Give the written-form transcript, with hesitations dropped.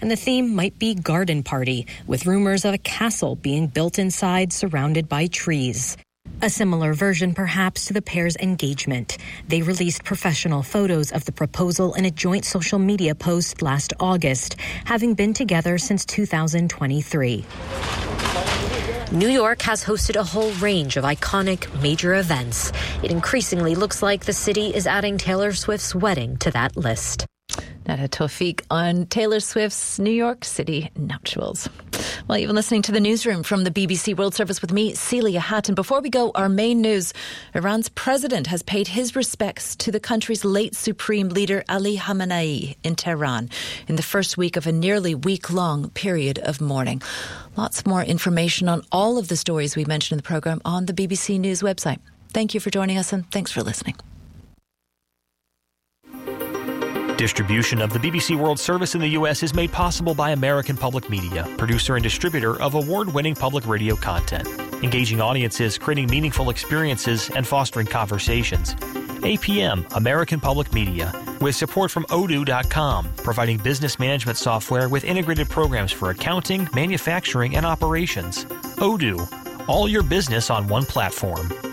and the theme might be Garden Party, with rumors of a castle being built inside surrounded by trees. A similar version, perhaps, to the pair's engagement. They released professional photos of the proposal in a joint social media post last August, having been together since 2023. New York has hosted a whole range of iconic major events. It increasingly looks like the city is adding Taylor Swift's wedding to that list. Nada Tawfiq on Taylor Swift's New York City nuptials. Well, you've been listening to the newsroom from the BBC World Service with me, Celia Hatton. Before we go, our main news. Iran's president has paid his respects to the country's late supreme leader, Ali Khamenei, in Tehran in the first week of a nearly week-long period of mourning. Lots more information on all of the stories we mentioned in the programme on the BBC News website. Thank you for joining us and thanks for listening. Distribution of the BBC World Service in the U.S. is made possible by American Public Media, producer and distributor of award-winning public radio content, engaging audiences, creating meaningful experiences, and fostering conversations. APM, American Public Media, with support from Odoo.com, providing business management software with integrated programs for accounting, manufacturing, and operations. Odoo, all your business on one platform.